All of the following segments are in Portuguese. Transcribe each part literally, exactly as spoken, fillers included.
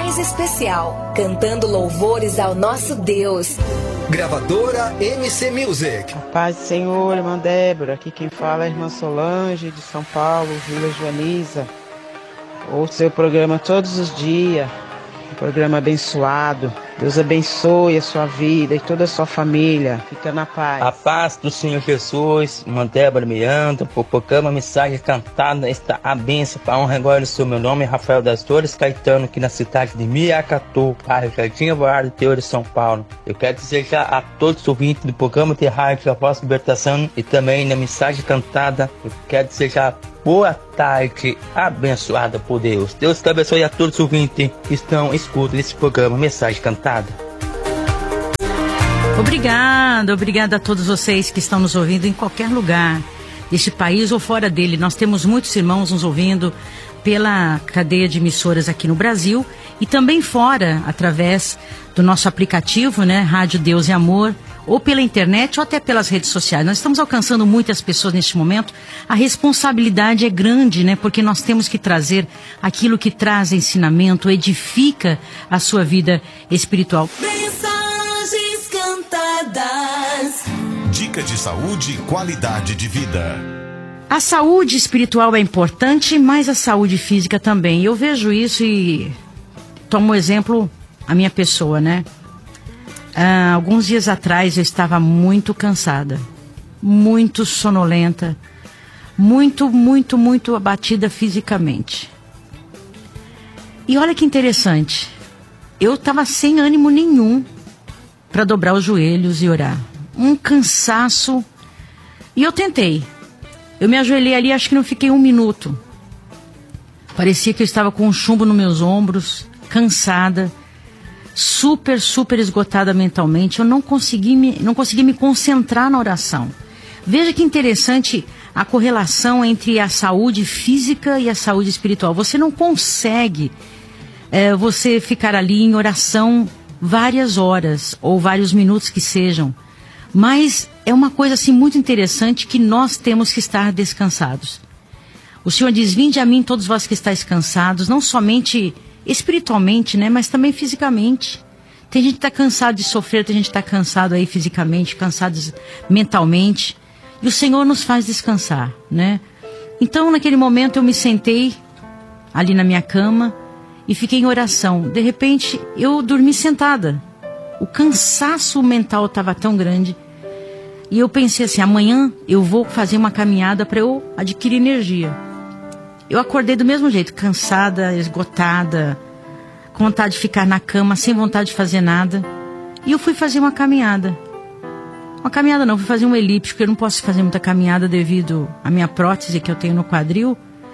mais especial, cantando louvores ao nosso Deus. Gravadora M C Music. A paz do Senhor, irmã Débora. Aqui quem fala é a irmã Solange, de São Paulo, Vila Joaniza. Ouço seu programa todos os dias. Um programa abençoado. Deus abençoe a sua vida e toda a sua família. Fica na paz. A paz do Senhor Jesus, irmã Débora Miranda, por programa Mensagem Cantada, está a bênção para a honra e glória do seu meu nome, Rafael das Dores Caetano, aqui na cidade de Miracatu, bairro Jardim Alvorada, interior de São Paulo. Eu quero desejar a todos os ouvintes do programa de rádio A Voz da Libertação e também na Mensagem Cantada, eu quero desejar boa tarde, abençoada por Deus. Deus te abençoe a todos os ouvintes que estão escutando esse programa Mensagem Cantada. Obrigada, obrigada a todos vocês que estão nos ouvindo em qualquer lugar deste país ou fora dele. Nós temos muitos irmãos nos ouvindo pela cadeia de emissoras aqui no Brasil e também fora, através do nosso aplicativo, né, Rádio Deus e Amor, ou pela internet ou até pelas redes sociais. Nós estamos alcançando muitas pessoas neste momento. A responsabilidade é grande, né? Porque nós temos que trazer aquilo que traz ensinamento, edifica a sua vida espiritual. Mensagens cantadas. Dica de saúde e qualidade de vida. A saúde espiritual é importante, mas a saúde física também. Eu vejo isso e tomo exemplo a minha pessoa, né? Ah, alguns dias atrás eu estava muito cansada, muito sonolenta, muito, muito, muito abatida fisicamente. E olha que interessante, eu estava sem ânimo nenhum para dobrar os joelhos e orar. Um cansaço. E eu tentei. Eu me ajoelhei ali, acho que não fiquei um minuto. Parecia que eu estava com um chumbo nos meus ombros, cansada. Super, super esgotada mentalmente. Eu não consegui me, não consegui me concentrar na oração. Veja que interessante a correlação entre a saúde física e a saúde espiritual. Você não consegue é, você ficar ali em oração várias horas ou vários minutos que sejam. Mas é uma coisa assim muito interessante que nós temos que estar descansados. O Senhor diz: vinde a mim todos vós que estáis cansados, não somente espiritualmente, né, mas também fisicamente. Tem gente que está cansado de sofrer, tem gente que está cansado aí fisicamente, cansado mentalmente. E o Senhor nos faz descansar, né? Então, naquele momento, eu me sentei ali na minha cama e fiquei em oração. De repente, eu dormi sentada. O cansaço mental estava tão grande. E eu pensei assim: amanhã eu vou fazer uma caminhada para eu adquirir energia. Eu acordei do mesmo jeito, cansada, esgotada, com vontade de ficar na cama, sem vontade de fazer nada. E eu fui fazer uma caminhada. Uma caminhada não, fui fazer um elíptico. Eu não posso fazer muita caminhada devido à minha prótese que eu tenho no quadril.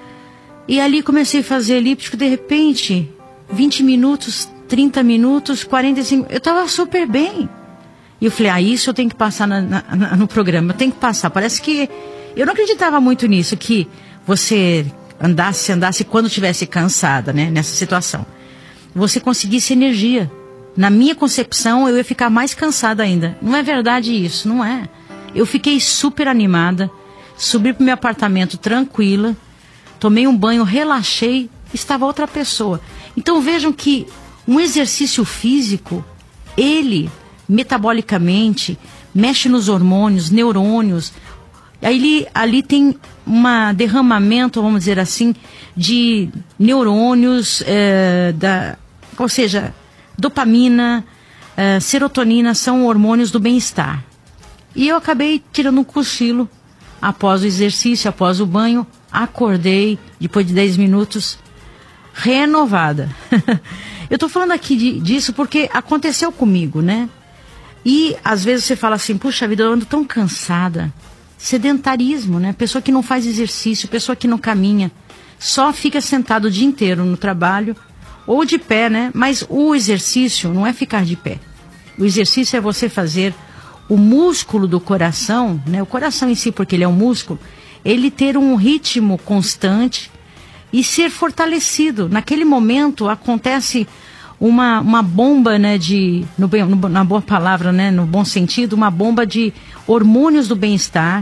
E ali comecei a fazer elíptico, de repente, vinte minutos, trinta minutos, quarenta e cinco... Eu estava super bem. E eu falei: ah, isso eu tenho que passar na, na, no programa, eu tenho que passar. Parece que... Eu não acreditava muito nisso, que você... andasse, andasse quando estivesse cansada, né, nessa situação. Você conseguisse energia. Na minha concepção, eu ia ficar mais cansada ainda. Não é verdade isso, não é. Eu fiquei super animada, subi para o meu apartamento tranquila, tomei um banho, relaxei, estava outra pessoa. Então vejam que um exercício físico, ele, metabolicamente, mexe nos hormônios, neurônios. Ali, ali tem um derramamento, vamos dizer assim, de neurônios, é, da, ou seja, dopamina, é, serotonina, são hormônios do bem-estar. E eu acabei tirando um cochilo após o exercício, após o banho, acordei depois de dez minutos, renovada. Eu estou falando aqui de, disso porque aconteceu comigo, né? E às vezes você fala assim: puxa vida, eu ando tão cansada. Sedentarismo, né? Pessoa que não faz exercício, pessoa que não caminha, só fica sentado o dia inteiro no trabalho ou de pé, né? Mas o exercício não é ficar de pé. O exercício é você fazer o músculo do coração, né? O coração em si, porque ele é um músculo, ele ter um ritmo constante e ser fortalecido. Naquele momento acontece uma, uma bomba, né, de, no, no, na boa palavra, né, no bom sentido, uma bomba de hormônios do bem-estar,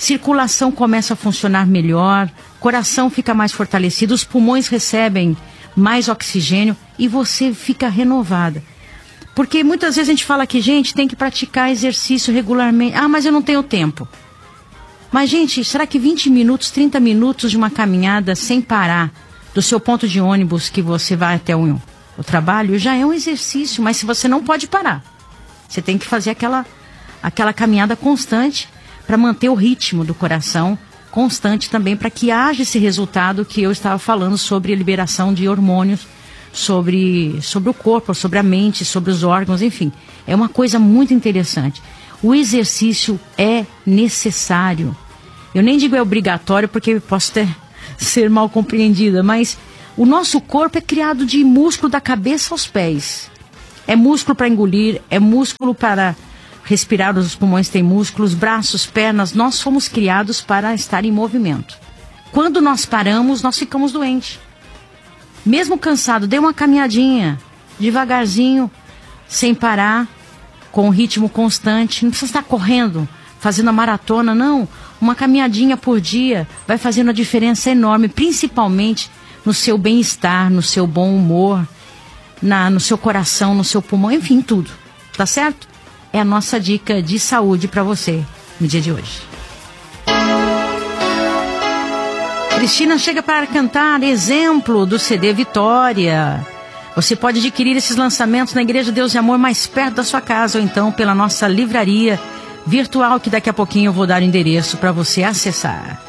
circulação começa a funcionar melhor, coração fica mais fortalecido, os pulmões recebem mais oxigênio e você fica renovada. Porque muitas vezes a gente fala que, gente, tem que praticar exercício regularmente. Ah, mas eu não tenho tempo. Mas, gente, será que vinte minutos, trinta minutos de uma caminhada sem parar do seu ponto de ônibus que você vai até o, o trabalho já é um exercício, mas se você não pode parar. Você tem que fazer aquela, aquela caminhada constante para manter o ritmo do coração constante também, para que haja esse resultado que eu estava falando sobre a liberação de hormônios, sobre, sobre o corpo, sobre a mente, sobre os órgãos, enfim. É uma coisa muito interessante. O exercício é necessário. Eu nem digo é obrigatório, porque posso ter, ser mal compreendida, mas o nosso corpo é criado de músculo da cabeça aos pés. É músculo para engolir, é músculo para respirar, os pulmões têm músculos, braços, pernas, nós fomos criados para estar em movimento. Quando nós paramos, nós ficamos doentes. Mesmo cansado, dê uma caminhadinha, devagarzinho, sem parar, com um ritmo constante. Não precisa estar correndo, fazendo a maratona, não. Uma caminhadinha por dia vai fazendo uma diferença enorme, principalmente no seu bem-estar, no seu bom humor, na, no seu coração, no seu pulmão, enfim, tudo. Tá certo? É a nossa dica de saúde para você no dia de hoje. Cristina chega para cantar Exemplo do C D Vitória. Você pode adquirir esses lançamentos na Igreja Deus e Amor mais perto da sua casa ou então pela nossa livraria virtual, que daqui a pouquinho eu vou dar o endereço para você acessar.